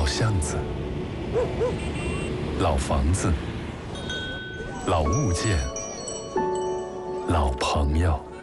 老巷子、老房子、老物件、老朋友。